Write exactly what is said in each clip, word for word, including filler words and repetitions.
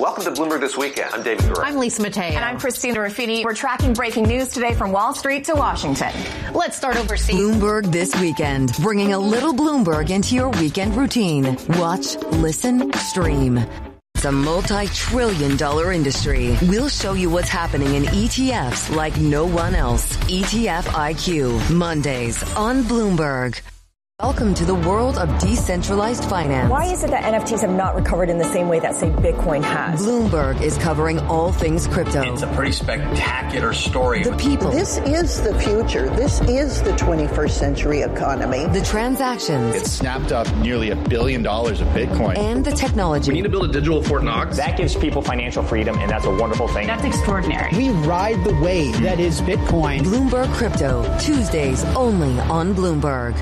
Welcome to Bloomberg This Weekend. I'm David Gura. I'm Lisa Mateo. And I'm Christina Raffini. We're tracking breaking news today from Wall Street to Washington. Let's start overseas. Bloomberg This Weekend, bringing a little Bloomberg into your weekend routine. Watch, listen, stream. It's a multi-trillion dollar industry. We'll show you what's happening in E T Fs like no one else. E T F I Q, Mondays on Bloomberg. Welcome to the world of decentralized finance. Why is it that N F Ts have not recovered in the same way that, say, Bitcoin has? Bloomberg is covering all things crypto. It's a pretty spectacular story. The people. This is the future. This is the twenty-first century economy. The transactions. It snapped up nearly a billion dollars of Bitcoin. And the technology. We need to build a digital Fort Knox. That gives people financial freedom, and that's a wonderful thing. That's extraordinary. We ride the wave that is Bitcoin. Bloomberg Crypto, Tuesdays only on Bloomberg.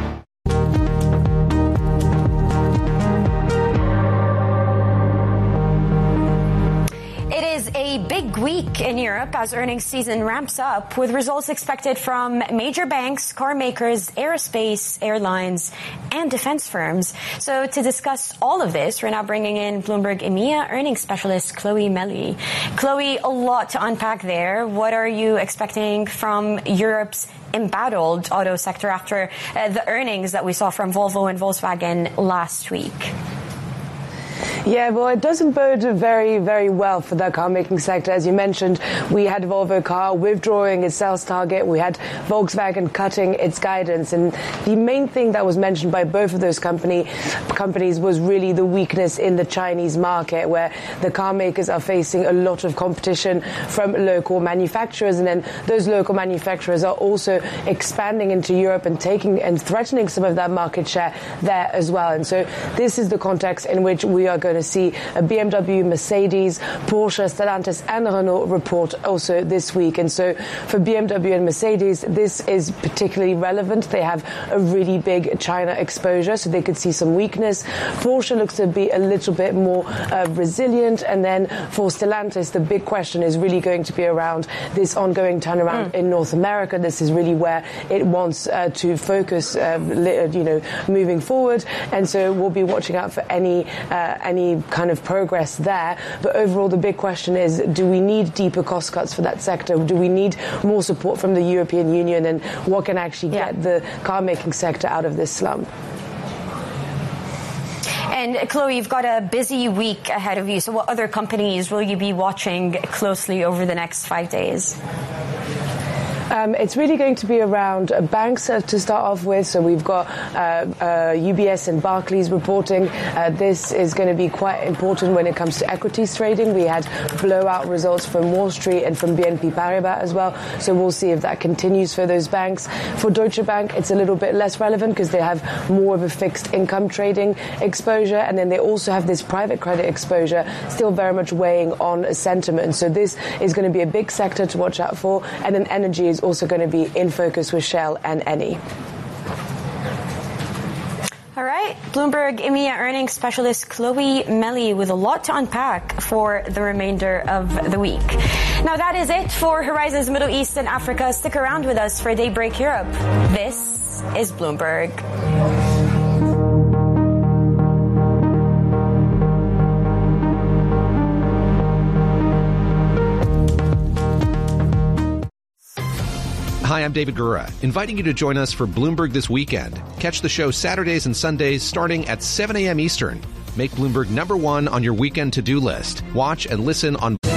A big week in Europe as earnings season ramps up, with results expected from major banks, car makers, aerospace, airlines, and defense firms. So to discuss all of this, we're now bringing in Bloomberg E M E A earnings specialist Chloe Melly. Chloe, a lot to unpack there. What are you expecting from Europe's embattled auto sector after uh, the earnings that we saw from Volvo and Volkswagen last week? Yeah, well, it doesn't bode very, very well for the car-making sector. As you mentioned, we had Volvo Car withdrawing its sales target. We had Volkswagen cutting its guidance. And the main thing that was mentioned by both of those company, companies was really the weakness in the Chinese market, where the car makers are facing a lot of competition from local manufacturers. And then those local manufacturers are also expanding into Europe and taking and threatening some of that market share there as well. And so this is the context in which we are going to see a B M W, Mercedes, Porsche, Stellantis and Renault report also this week. And so for B M W and Mercedes, this is particularly relevant. They have a really big China exposure, so they could see some weakness. Porsche looks to be a little bit more uh, resilient. And then for Stellantis, the big question is really going to be around this ongoing turnaround mm. in North America. This is really where it wants uh, to focus, uh, you know, moving forward. And so we'll be watching out for any uh, any kind of progress there. But overall, the big question is, do we need deeper cost cuts for that sector? Do we need more support from the European Union? And what can actually yeah. get the car-making sector out of this slump? And Chloe, you've got a busy week ahead of you. So what other companies will you be watching closely over the next five days? Um, it's really going to be around uh, banks uh, to start off with. So we've got uh, uh, U B S and Barclays reporting. Uh, this is going to be quite important when it comes to equities trading. We had blowout results from Wall Street and from B N P Paribas as well. So we'll see if that continues for those banks. For Deutsche Bank, it's a little bit less relevant because they have more of a fixed income trading exposure. And then they also have this private credit exposure still very much weighing on sentiment. So this is going to be a big sector to watch out for. And then energy is also going to be in focus with Shell and Eni. All right. Bloomberg E M E A earnings specialist Chloe Melly with a lot to unpack for the remainder of the week. Now, that is it for Horizons Middle East and Africa. Stick around with us for Daybreak Europe. This is Bloomberg. Hi, I'm David Gura, inviting you to join us for Bloomberg This Weekend. Catch the show Saturdays and Sundays starting at seven a.m. Eastern. Make Bloomberg number one on your weekend to-do list. Watch and listen on